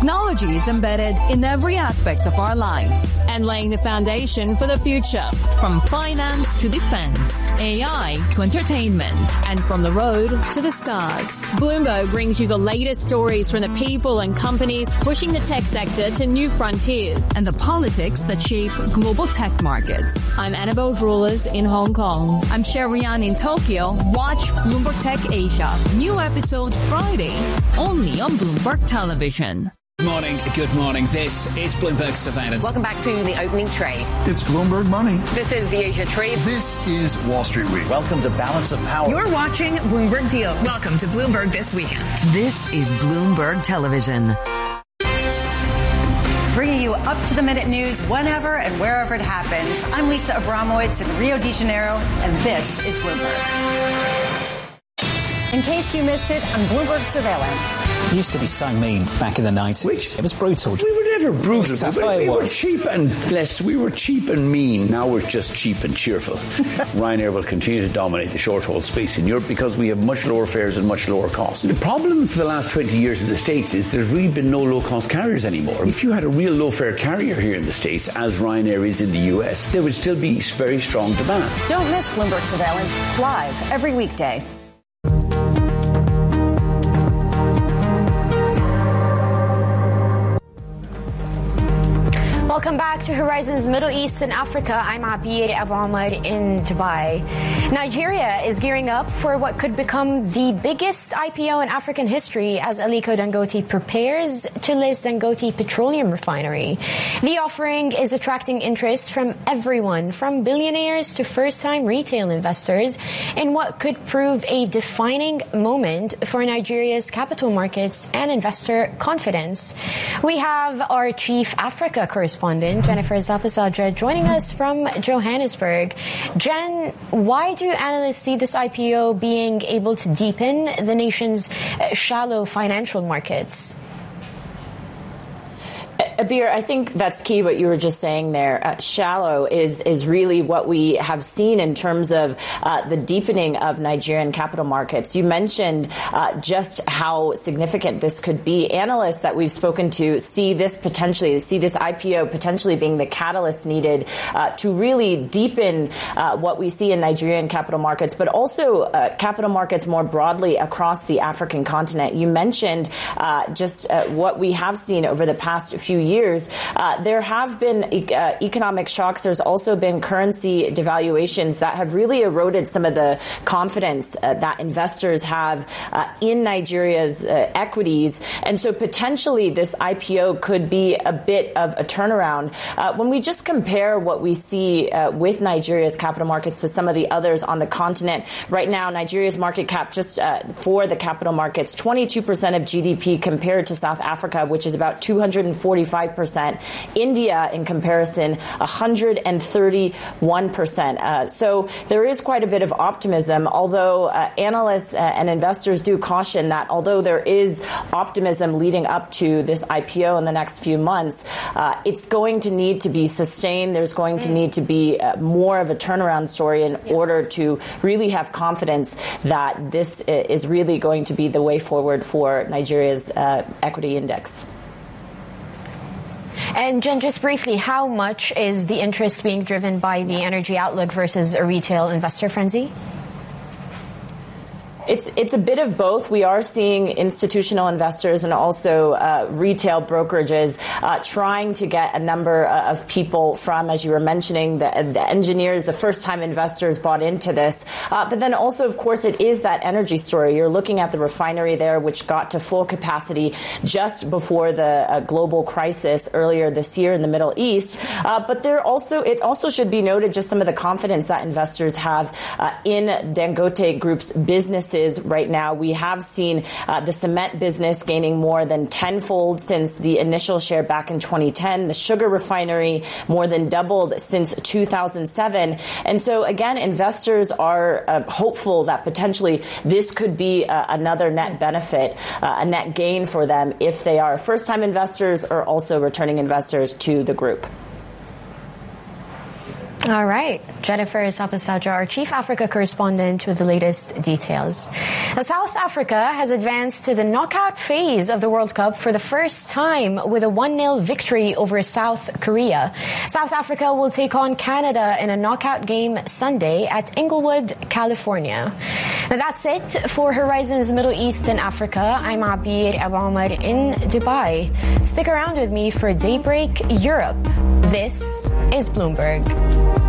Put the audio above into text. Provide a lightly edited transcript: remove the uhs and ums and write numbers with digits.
Technology is embedded in every aspect of our lives and laying the foundation for the future. From finance to defense, AI to entertainment, and from the road to the stars. Bloomberg brings you the latest stories from the people and companies pushing the tech sector to new frontiers and the politics that shape global tech markets. I'm Annabelle Drulers in Hong Kong. I'm Sherrian in Tokyo. Watch Bloomberg Tech Asia. New episode Friday, only on Bloomberg Television. Good morning. This is Bloomberg Surveillance. Welcome back to the opening trade. It's Bloomberg Money. This is the Asia Trade. This is Wall Street Week. Welcome to Balance of Power. You're watching Bloomberg Deals. Welcome to Bloomberg This Weekend. This is Bloomberg Television. Bringing you up-to-the-minute news whenever and wherever it happens. I'm Lisa Abramowitz in Rio de Janeiro, and this is Bloomberg. In case you missed it, on Bloomberg Surveillance. It used to be so mean back in the 90s. It was brutal. We were never brutal. We were cheap and mean. Now we're just cheap and cheerful. Ryanair will continue to dominate the short-haul space in Europe because we have much lower fares and much lower costs. The problem for the last 20 years in the States is there's really been no low-cost carriers anymore. If you had a real low-fare carrier here in the States, as Ryanair is in the US, there would still be very strong demand. Don't miss Bloomberg Surveillance live every weekday. Welcome back to Horizons Middle East and Africa. I'm Abir Abu Ahmed in Dubai. Nigeria is gearing up for what could become the biggest IPO in African history as Aliko Dangote prepares to list Dangote Petroleum Refinery. The offering is attracting interest from everyone, from billionaires to first-time retail investors, in what could prove a defining moment for Nigeria's capital markets and investor confidence. We have our chief Africa correspondent, Jennifer Zapasadra, joining us from Johannesburg. Jen, why do analysts see this IPO being able to deepen the nation's shallow financial markets? Abir, I think that's key what you were just saying there. Shallow is really what we have seen in terms of the deepening of Nigerian capital markets. You mentioned just how significant this could be. Analysts that we've spoken to see this IPO potentially being the catalyst needed to really deepen what we see in Nigerian capital markets, but also capital markets more broadly across the African continent. You mentioned just what we have seen over the past few years. There have been economic shocks. There's also been currency devaluations that have really eroded some of the confidence that investors have in Nigeria's equities. And so potentially this IPO could be a bit of a turnaround. When we just compare what we see with Nigeria's capital markets to some of the others on the continent, right now Nigeria's market cap just for the capital markets, 22% of GDP compared to South Africa, which is about 245%. India, in comparison, 131%. So there is quite a bit of optimism, although analysts and investors do caution that although there is optimism leading up to this IPO in the next few months, it's going to need to be sustained. There's going to need to be more of a turnaround story in order to really have confidence that this is really going to be the way forward for Nigeria's equity index. And Jen, just briefly, how much is the interest being driven by the energy outlook versus a retail investor frenzy? It's a bit of both. We are seeing institutional investors and also retail brokerages trying to get a number of people from, as you were mentioning, the engineers, the first-time investors bought into this. But then also, of course, it is that energy story. You're looking at the refinery there, which got to full capacity just before the global crisis earlier this year in the Middle East. But it also should be noted just some of the confidence that investors have in Dangote Group's businesses right now. We have seen the cement business gaining more than tenfold since the initial share back in 2010. The sugar refinery more than doubled since 2007. And so, again, investors are hopeful that potentially this could be another net benefit, a net gain for them if they are first-time investors or also returning investors to the group. All right. Jennifer Sapasaja, our Chief Africa correspondent, with the latest details. Now, South Africa has advanced to the knockout phase of the World Cup for the first time with a 1-0 victory over South Korea. South Africa will take on Canada in a knockout game Sunday at Inglewood, California. Now, that's it for Horizons Middle East and Africa. I'm Abir Abamar in Dubai. Stick around with me for Daybreak Europe. This is Bloomberg.